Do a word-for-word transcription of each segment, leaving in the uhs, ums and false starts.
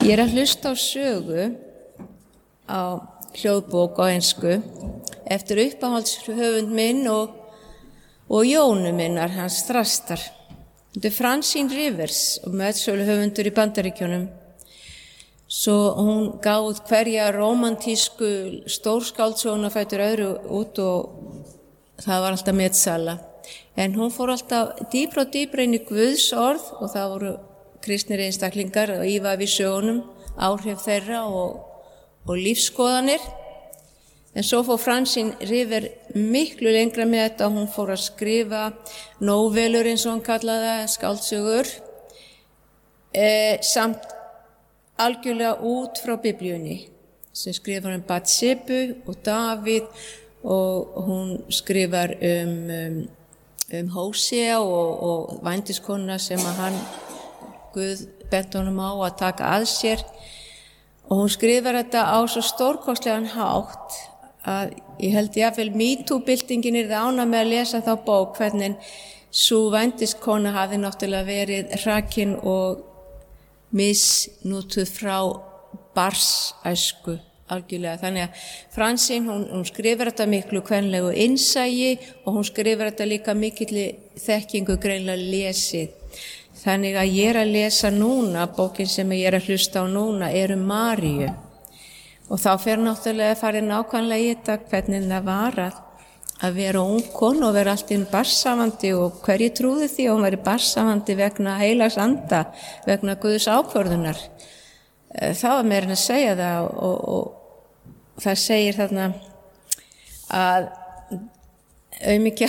Ég er að hlusta á sögu á hljóðbók á ensku eftir uppáhaldshöfund minn og, og Jónu minnar, hans Þrastar. Þetta er Francine Rivers og meðsöluhöfundur í Bandaríkjunum. Svo hún gaf út hverja rómantísku stórskáldsöguna fætur öðru út og það var alltaf metsala. En hún fór alltaf dýpra og dýpra inn í Guðs orð og það voru kristnir einstaklingar og íva við sögunum, áhrif þeirra og, og lífskoðanir. En svo fór Francine River miklu lengra með þetta og hún fór að skrifa nóvelur eins og hann kallaði það, skáldsögur, eh, samt algjörlega út frá Biblíunni. Sem skrifar um Batsebu og Davíð og hún skrifar um, um, um Hósea og, og vændiskona sem að hann Guð benti honum á að taka að sér og hún skrifar þetta á svo stórkostlegan hátt að ég held jafnvel MeToo-byltingin er það ánægð með að lesa þá bók hvernig sú vændiskona hafi náttúrulega verið hrakin og misnútuð frá barsæsku algjörlega. Þannig að Francine, hún, hún skrifar þetta miklu kvenlegu innsæi og hún skrifar þetta líka mikilli þekkingu greinlega lesið. Þannig að ég er að lesa núna, bókin sem ég er að hlusta á núna er um Maríu. Og þá fer náttúrulega að fara nákvæmlega í þetta hvernig það var að, að vera ung kona og vera alltaf barsafandi og hverju trúði því að hún væri barsafandi vegna heilags anda, vegna Guðs ákvörðunar. Það var meira en að segja það og, og, og það segir þarna að auðmikja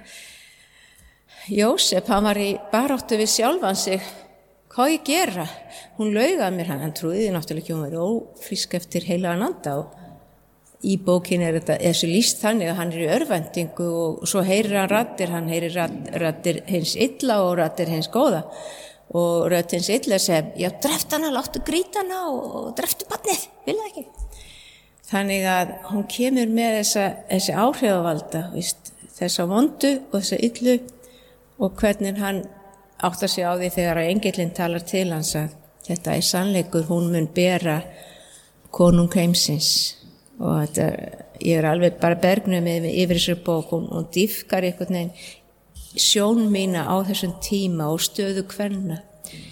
Jósef, hann var í baráttu við sjálfan sig, hvað ég gera? Hún laug að mér, hann, hann trúði því náttúrulega ekki, hún verið ófrísk eftir heilagan anda og í bókin er þetta þessu lýst þannig að hann er í örvæntingu og svo heyrir hann raddir, hann heyrir raddir hins illa og raddir hins góða og rödd hins illa sem, já, dreft hana, láttu grýta hana og, og dreftu barnið, vil það ekki? Þannig að hún kemur með þessa, þessi áhrifavalda, víst, þessa vondu og þessa illu og hvernig hann áttar sig á því þegar engillinn talar til hans að þetta er sannleikur, hún mun bera konung heimsins og þetta, ég er alveg bara bergnum með yfir þessu bók og hún dýfkar einhvern veginn sjón mína á þessum tíma og stöðu kvenna.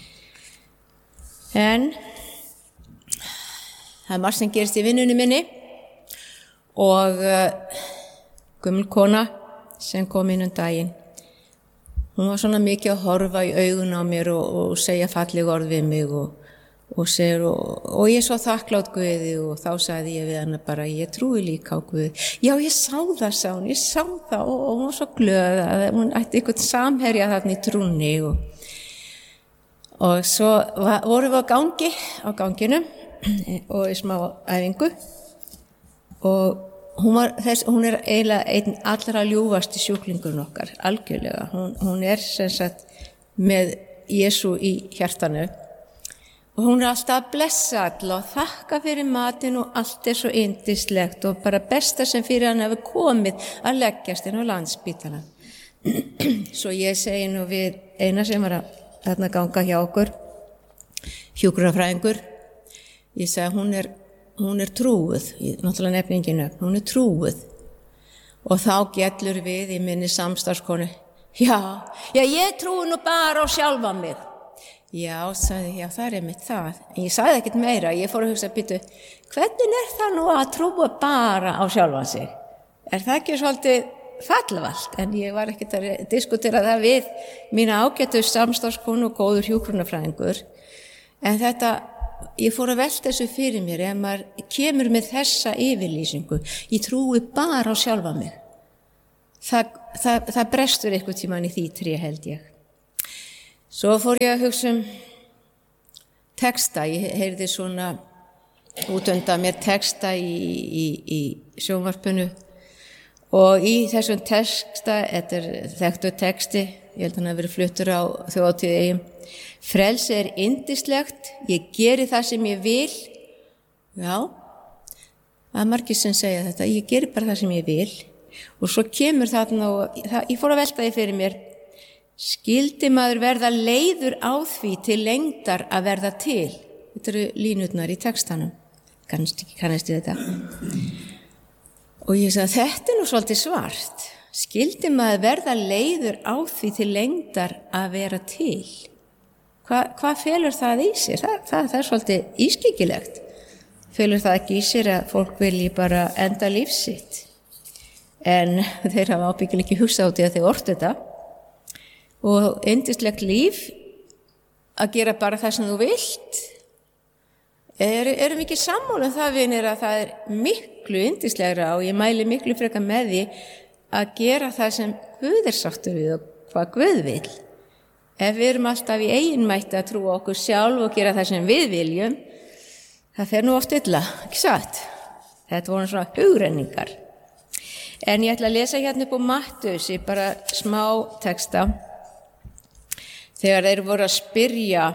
En það er margt sem gerist í vinnunni minni og uh, gömul kona sem kom inn um daginn. Hún var svona mikið að horfa í augun á mér og, og segja falleg orð við mig og, og segir og, og ég er svo þakklátt Guði og þá sagði ég við hana bara ég trúi líka á Guði. Já, ég sá það, sá hún, ég sá það og, og hún var svo glöð að hún ætti einhvern samherja þarna í trúnni og, og svo var, vorum við á gangi, á ganginu og í smá æfingu og Hún, var, þess, hún er eiginlega einn allra ljúfasti sjúklingurinn okkar, algjörlega. Hún, hún er sem sagt með Jesú í hjartanu og hún er alltaf að blessa alla og þakka fyrir matinn og allt er svo yndislegt og bara besta sem fyrir hann hefur komið að leggjast inn á Landspítalann. Svo ég segi nú við eina sem var að þarna ganga hjá okkur, hjúkrunarfræðingur, ég segi hún er hún er trúuð, náttúrulega nefninginu, hún er trúuð og þá gellur við í minni samstarfskonu, já, já ég trúi nú bara á sjálfa mig. Já, sagði ég, já það er einmitt það, en ég sagði ekkert meira, ég fór að hugsa, býtu, hvernig er það nú að trúa bara á sjálfa sig? Er það ekki svolítið fallvalt? En ég var ekkert að diskutera það við mína ágætu samstarfskonu og góður hjúkrunarfræðingur, en þetta ég fór að velta þessu fyrir mér ef maður kemur með þessa yfirlýsingu ég trúi bara á sjálfa mig það, það, það brestur eitthvað tímann í því tré held ég svo fór ég að hugsa um texta, ég heyrði svona út undan mér texta í, í, í sjónvarpinu og í þessum texta þetta er þekktur texti ég held að hann hafi verið fluttur á þjóðhátíð Frelsi er yndislegt, ég geri það sem ég vil. Já, það er margir sem segja þetta, ég geri bara það sem ég vil. Og svo kemur þarna og það, ég fór að velta því fyrir mér, skildi maður verða leiður á því til lengdar að verða til. Þetta eru línurnar í textanum. Kannast ekki kannast við þetta. Og ég sagði, þetta er nú svolítið svart. Skyldi maður verða leiður á því til lengdar að vera til? Hva, hvað felur það í sér? Það, það, það er svolítið ískyggilegt. Felur það ekki í sér að fólk vilji bara enda lífsitt? En þeir hafa ábyggilega ekki hugsað á því að þeir ortu þetta. Og yndislegt líf að gera bara það sem þú vilt. Er, erum ekki sammála um það, vinir, að það er miklu yndislegra og ég mæli miklu frekar með því að gera það sem Guð er sáttur við og hvað Guð vil. Ef við erum alltaf í eiginmætti að trúa okkur sjálf og gera það sem við viljum, það fer nú oft illa, ekki satt? Þetta voru svona hugrenningar. En ég ætla að lesa hérna upp á Mattheusi, bara smá texta. Þegar þeir voru að spyrja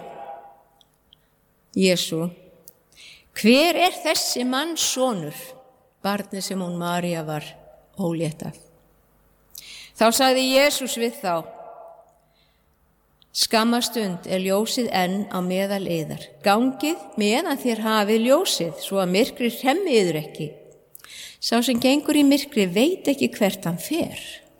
Jesú, hver er þessi manns sonur, barnið sem hún María var ólétt af? Þá sagði Jesús við þá, skamma stund er ljósið enn á meðal yðar. Gangið meðan þér hafið ljósið, svo að myrkrið hremmi yður ekki. Sá sem gengur í myrkri veit ekki hvert hann fer.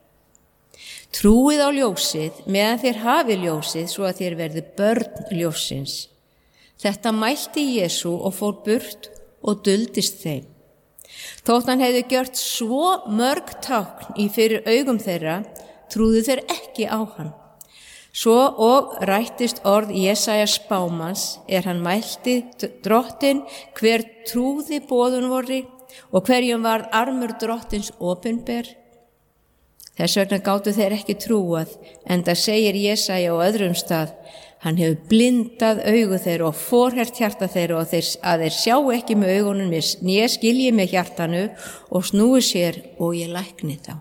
Trúið á ljósið meðan þér hafið ljósið, svo að þér verði börn ljósins. Þetta mælti Jesú og fór burt og duldist þeim. Þótt hann hefði gjört svo mörg tákn í fyrir augum þeirra, trúðu þeir ekki á hann. Svo og rættist orð Jesaja spámans er hann mælti drottin hver trúði boðun vorri og hverjum varð armur drottins opinber. Þess vegna gátu þeir ekki trúað, enda segir Jesaja á öðrum stað, hann hefur blindað augu þeirra og forhert hjarta þeirra og þeir, að þeir sjá ekki með augunum né skilji með hjartanu og snúi sér og ég lækni þá.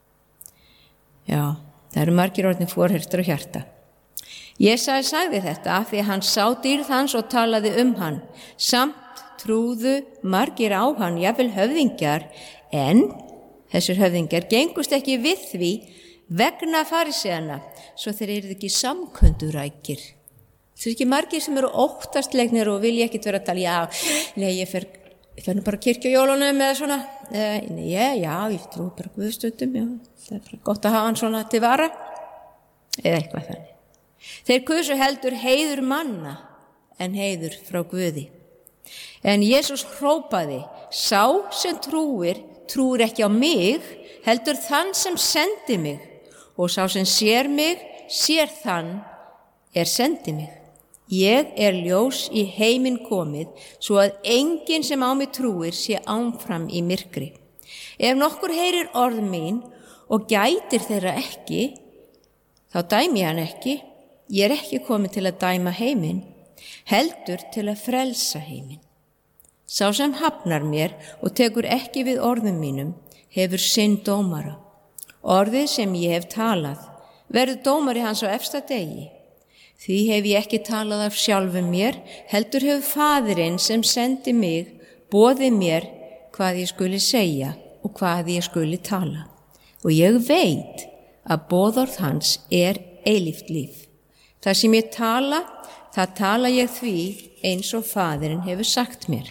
Já, það eru margir orðnir forhertur á hjarta. Jesaja sagði þetta af því að hann sá dýrð hans og talaði um hann. Samt trúðu margir á hann, jafnvel höfðingjar, en þessir höfðingjar gengust ekki við því vegna fariseana, svo þeir eru ekki samkundurækir. Það er ekki margir sem eru óttastlegnir og vilja ekkit vera að tala, já, nei, ég fer, ég fer nú bara kirkja jólunum eða svona, nei, já, já, ég trú bara Guðstundum, já, það er bara gott að hafa hann svona til vara, eða eitthvað þannig. Þeir kusu heldur heiður manna en heiður frá Guði. En Jesús hrópaði, sá sem trúir, trúir ekki á mig, heldur þann sem sendi mig, og sá sem sér mig, sér þann er sendi mig. Ég er ljós í heiminn komið, svo að enginn sem á mig trúir sé áfram í myrkri. Ef nokkur heyrir orð mín og gætir þeirra ekki, þá dæmi hann ekki. Ég er ekki komið til að dæma heiminn, heldur til að frelsa heiminn. Sá sem hafnar mér og tekur ekki við orðum mínum, hefur sinn dómara. Orðið sem ég hef talað, verður dómari hans á efsta degi. Því hef ég ekki talað af sjálfum mér, heldur hefur Faðirinn sem sendi mig, boðið mér hvað ég skuli segja og hvað ég skuli tala. Og ég veit að boðorð hans er eilíft líf. Það sem ég tala, það tala ég því eins og Faðirinn hefur sagt mér.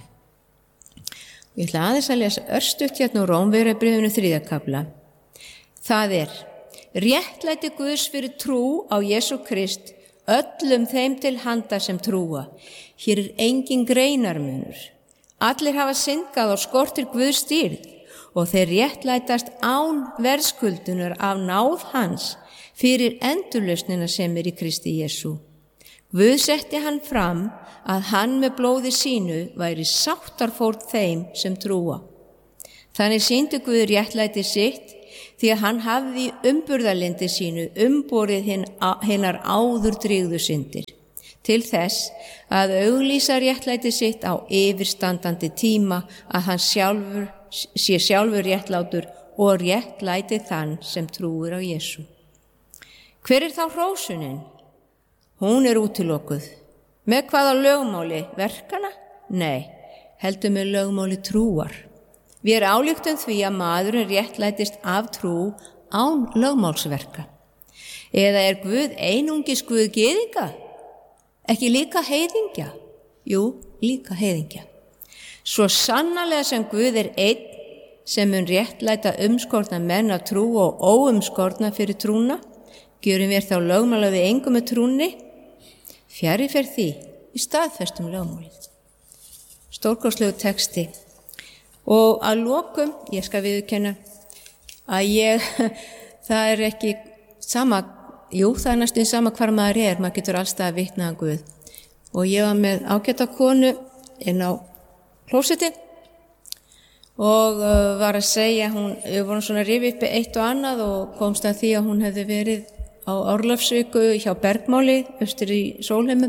Ég ætla aðeins að lesa örstutt hérna úr Rómverjabréfinu þriðja kafla. Það er, réttlæti Guðs fyrir trú á Jesú Krist öllum þeim til handa sem trúa. Hér er engin greinarmunur. Allir hafa syndgað og skortir Guðs dýrð og þeir réttlætast án verðskuldunar af náð hans fyrir endurlausnina sem er í Kristi Jesú. Guð setti hann fram að hann með blóði sínu væri sáttarfórn þeim sem trúa. Þannig sýndi Guð réttlæti sitt því að hann hafði í umburðarlyndi sínu umborið hinnar áður drýgðu syndir, til þess að auglýsa réttlæti sitt á yfirstandandi tíma að hann sjálfur, sé sjálfur réttlátur og réttlæti þann sem trúir á Jesú. Hver er þá hrósunin? Hún er útilokuð. Með hvaða lögmáli? Verkana? Nei, heldur með lögmáli trúar. Við erum ályktum því að maðurinn réttlætist af trú án lögmálsverka. Eða er Guð einungis Guð gyðinga? Ekki líka heiðingja? Jú, líka heiðingja. Svo sannarlega sem Guð er einn sem mun réttlæta umskorna menn af trú og óumskorna fyrir trúna, gjörum við þá lögmála við engum með trúnni, fjari fer því í staðfestum lögmálið. Stórkostlegu texti. Og að lokum, ég skal viðurkenna að ég, það er ekki sama, jú það er næstum sama hvar maður er, maður getur allstað að vitna að Guð. Og ég var með ágæta konu inn á klósetti og uh, var að segja, hún, við vorum svona að rifja upp eitt og annað og komst að því að hún hefði verið á Orlofsvíku hjá Bergmáli, austur í Sólheimum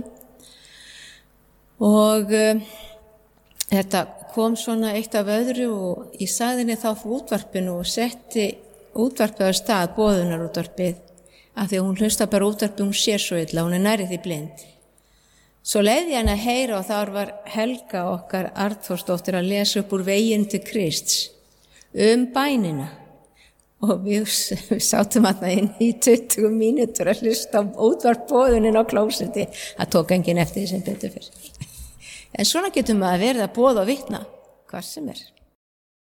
og uh, þetta kom svona eitt af öðru og ég sagði henni þá fyrir útvarpinu og setti útvarpið á stað, boðunarútvarpið, af því að hún hlusta bara útvarpið, hún sér svo illa, hún er nærið því blind. Svo leiði hann að heyra og þar var Helga okkar Arnþórsdóttir að lesa upp úr Veginn til Krists um bænina og við, við sátum að það inn í tuttugu mínútur að hlusta á útvarpboðunin á klósetti. Það tók enginn eftir því sem betur fyrir. En svona getur maður verið að boða og vitna hvar sem er.